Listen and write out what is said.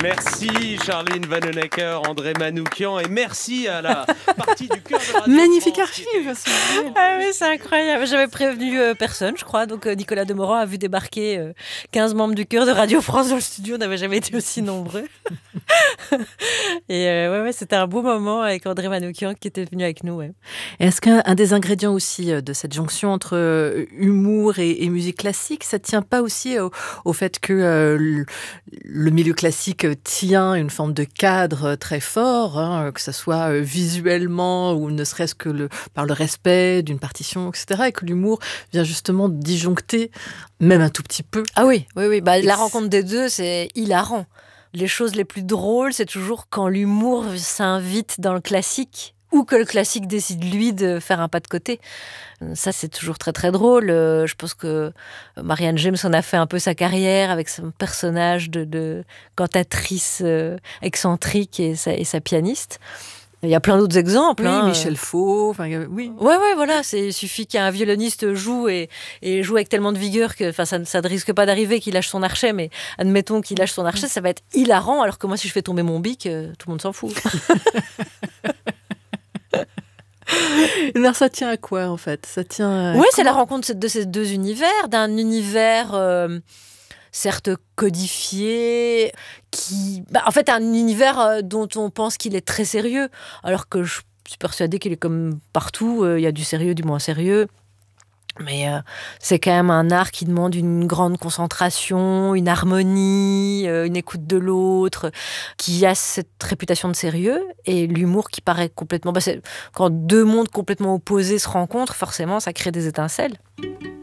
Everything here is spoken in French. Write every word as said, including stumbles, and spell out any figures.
Merci Charline Vanhoenacker, André Manoukian, et merci à la partie du cœur de Radio Magnifique France, archive, était... c'est génial. Ah oui, c'est incroyable. J'avais prévenu euh, personne, je crois. Donc euh, Nicolas Demorand a vu débarquer euh, quinze membres du chœur de Radio France dans le studio. On n'avait jamais été aussi nombreux. Et euh, ouais, ouais, c'était un beau moment avec André Manoukian qui était venu avec nous. Ouais. Et est-ce qu'un un des ingrédients aussi de cette jonction entre euh, humour et, et musique classique, ça ne tient pas aussi au, au fait que euh, le, le milieu classique tient une forme de cadre très fort, hein, que ce soit visuellement ou ne serait-ce que le, par le respect d'une partition, et cetera, et que l'humour vient justement disjoncter, même un tout petit peu. Ah oui, oui, oui. Bah, la rencontre des deux, c'est hilarant. Les choses les plus drôles, c'est toujours quand l'humour s'invite dans le classique ou que le classique décide, lui, de faire un pas de côté. Ça, c'est toujours très, très drôle. Je pense que Marianne James en a fait un peu sa carrière avec son personnage de, de cantatrice excentrique et sa, et sa pianiste. Il y a plein d'autres exemples. Oui, hein. Michel Faux. Enfin, oui. Ouais, ouais, voilà. C'est, il suffit qu'un violoniste joue et, et joue avec tellement de vigueur que, enfin, ça, ça ne risque pas d'arriver qu'il lâche son archet, mais admettons qu'il lâche son archet, ça va être hilarant. Alors que moi, si je fais tomber mon bic, tout le monde s'en fout. Alors, ça tient à quoi, en fait? Ça tient. Oui, c'est la rencontre de ces deux univers, d'un univers. Euh, certes codifié, qui, bah, en fait, un univers dont on pense qu'il est très sérieux, alors que je suis persuadée qu'il est comme partout, il euh, y a du sérieux, du moins sérieux. Mais euh, c'est quand même un art qui demande une grande concentration, une harmonie, euh, une écoute de l'autre, qui a cette réputation de sérieux, et l'humour qui paraît complètement... Bah c'est, quand deux mondes complètement opposés se rencontrent, forcément, ça crée des étincelles.